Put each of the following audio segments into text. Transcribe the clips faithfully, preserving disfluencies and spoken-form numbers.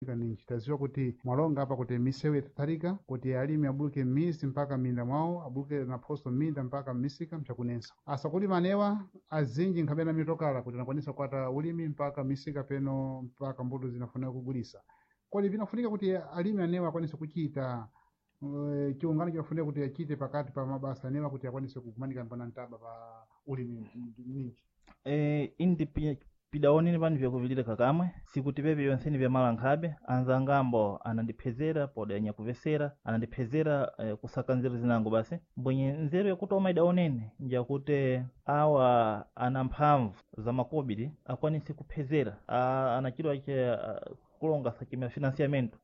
ninji taziwa kuti mwalonga apa kuti misewu itatharika kuti alimi abuluke m'mizi mpaka m'minda mwawo abuluke naphoso m'minda mpaka m'misika mchakunensa asa kuti manewa azinji nkhabena mitokala kuti anakwanisa kukwata ulimi mpaka misika peno mpaka mbuto zinafunika kugulisa kodi vinafunika kuti alimi anewa akwanise kuchita uh, chiungano chinafunika kuti achite pakati pa mabasa anewa kuti akwanise kukumanika mpana ntaba pa ulimi ninji eh indi pidaoneni pano vyakuvilira kakamwe sikuti pepe yonseni vyamala nkhabe anzangambo anandiphezera pode anyakuvesera anandiphezera eh, kusaka nzeru zinango basi mbwenye nzeru yakutoma idaonene njakuti awa ana mphamvu za makobiri akwanise kuphezera anachidwa che kulonga sakima financiamento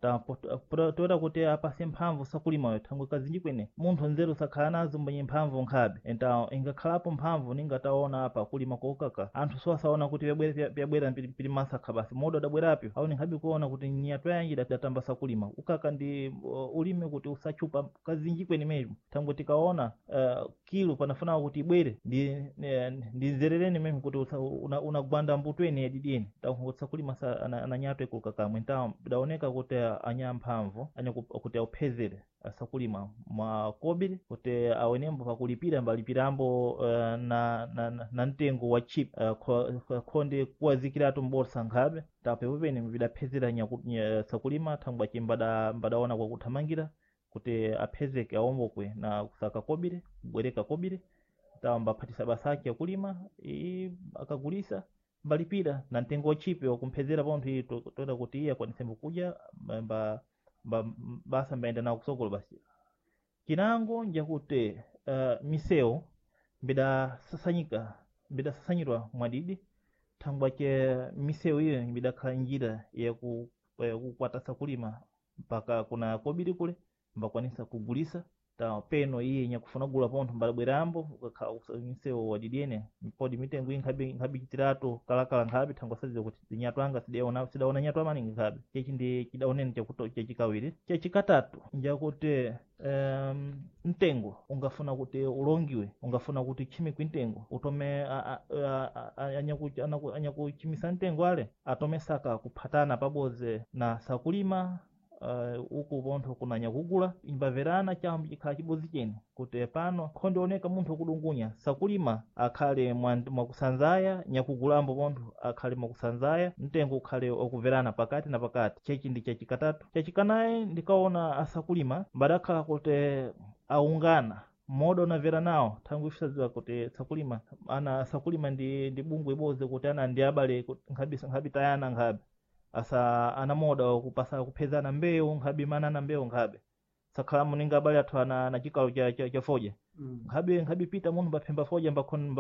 toda kuti apase mphamvu sakulima thangwe kazinji kwene munthu nzeru sakhala nazo mbwenye mphamvu nkhabe enta ingakhalapo mphamvu ningataona apa kulima kokaka anthu so asaona kuti vyabwera pili masakha basi modo adabwerapyo aone nkhabe kuona kuti nyato yanji datamba sakulima ukaka ndi uh, ulime kuti usachupa kazinji kwene mesmo thangwe tikaona uh, kilo panafuna kuti ibwere ndi ndi nzerereni mesmo kuti unagwanda una mbutweni yadidini thangwe sakulima sa ananyato ikukaka mwenta daoneka kuti anya mphamvu anya kuti auphezere asakulima makobiri kuti awenembo pakulipira mbalipirambo uh, na, na, na mtengo wa chip uh, khonde kuwazikiratu mbolsa nkhabe tapepepene vidaphezera nya sakulima thangwa chimbada mbadaona kwa kuthamangira kuti aphezeke aombokwe na kusaka kobiri kubwereka kobiri tamba phatisa basaki ya kulima i akagulisa mbalipira na mtengo wa chipe wakumphezera pontho iyi toda kuti iye akwanisembo kuja mba basa mbaenda nawo kusokolo basi chinango njakuti uh, miseu mbida sasanyika mbida sasanyirwa mwadidi thangwa che miseu iyo mbidakhala njira yakukwata sakulima mpaka kuna kobiri kule mbakwanisa kugulisa ta peno iye nyakufuna gula pontho mbalabwerambo ukakhala miseu wadidiyene mpodi mitengo inkhabi nkhabi chitirato kalakala nkhabi thangwa saziwa kuti zinyatu anga sidaona sidaona nyatu amaningi nkhabi chechi ndi chidaoneni chakuto chechikawiri chechikatatu njakuti um, mtengo ungafuna kuti ulongiwe ungafuna kuti chimikwe mtengo utome anyakuchimisa mtengo ale atome saka kuphatana paboze na sakulima uh, uku pontho kunanya kugula imbaverana chambo chikhala chibozi chene kuti pano khondeoneka munthu kudungunya sakulima akhale mwakusanzaya nyakugulambo pontho akhale mwakusanzaya mtengo ukhale okuverana pakati na pakati chechi ndi chachikatatu chachikanayi ndikaona asakulima mbadakhala kuti aungana modo navera nawo thangwe ifisaziwa kuti sakulima ana sakulima ndi ndi bungwe iboze kuti ana ndi abale nkhabi nkhabi tayana nkhabi asa ana moda kupasa kuphezana mbewu nkhabi manana mbewu nkhabe sakhala muninga abale athu ana na chikalo cha cha, cha foja mm. nkhabi nkhabi pita munthu baphemba foja mbakon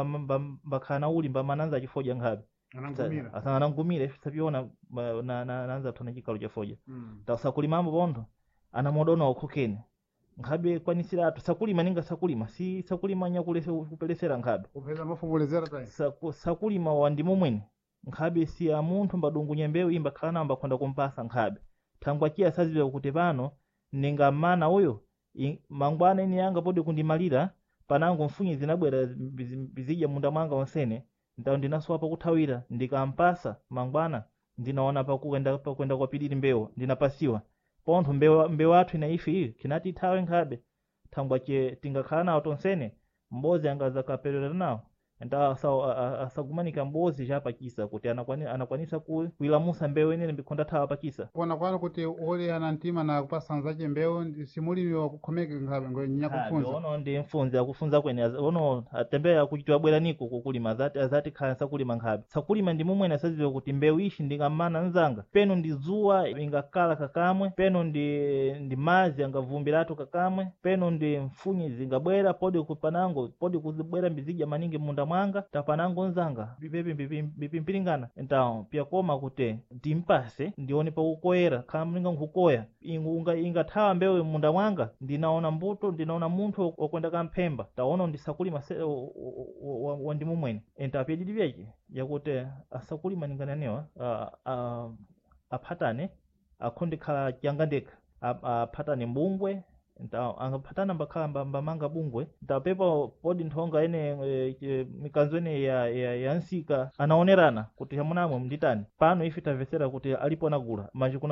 mbakhala uli mbamananza chifoja nkhabi anangumira asa anangumira sapiona na na nanza athu na chikalo cha foja mm. ta sakulimambo pontho ana modona okhokeni nkhabe kwanisira athu sakulima ninga sakulima si sakulima nyakulese kupelesera nkhabe kupeza mafumulezera tayi Saku, sakulima wandimo mwene nkhabe si ya munthu mbadungunya mbewu imba khala mbakhonda kumpasa nkhabe thangwa chiya saziwa kuti pano ninga mana uyo mangwana ini yanga podi kundimalira panango mfunyi zinabwera bizija munda mwanga wonsene ndawo ndinaswapa kuthawira ndikampasa mangwana ndinaona pakuenda pakwenda kwa pilili mbewu ndinapasiwa pontho mbewu mbewu athu inaifi iyi kinati ithawe nkhabe thangwa che tingakhala nawo tonsene mbozi angaza kapelera nawo enta asagumanika mbozi chapakisa kuti anakwanisa anakwanisa kuilamusa mbewu inene mbikhonda thawa pakisa pona kwano kuti ole ana mtima na kupasanza che mbewu simulimi wakukhomeka nkhabe ngonya kufunza ono ndi mfunzi akufunza kwene ono atembea kuchitwa bwera niko kukulima azati azati khala sakulima nkhabe sakulima ndi mumwe nasaziwa kuti mbewu ishi ndingamana nzanga peno ndi zuwa ingakala kakamwe peno ndi ndi mazi angavumbiratu kakamwe peno ndi mfunyi zingabwera podi kupanango podi kuzibwera mbizija maningi munda mwanga tapanango nzanga bipepe bipimpiringana então pia koma kuti ndimpase ndione pakukoyera khala mlinga nkukoya inga ingathawa mbewu munda mwanga ndinaona mbuto ndinaona munthu wakwenda kamphemba taona ndisakulima wandimu mwene enta apedidi vyache yakuti asakulima ninganenewa aphatane akhondekhala chiyangandeka aphatane mbungwe nta angaphatana mbakhala mbamanga bungwe nta pepa podi nthonga ene e, mikanzo ene ya ya, ya nsika anaonerana kuti hamunamwe mnditani pano ife tamvesera kuti alipo nagula machikuna